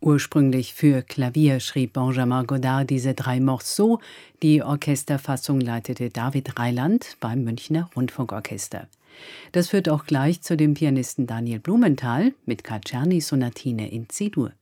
Ursprünglich für Klavier schrieb Benjamin Godard diese 3 Morceaux. Die Orchesterfassung leitete David Reiland beim Münchner Rundfunkorchester. Das führt auch gleich zu dem Pianisten Daniel Blumenthal mit Czerny-Sonatine in C-Dur.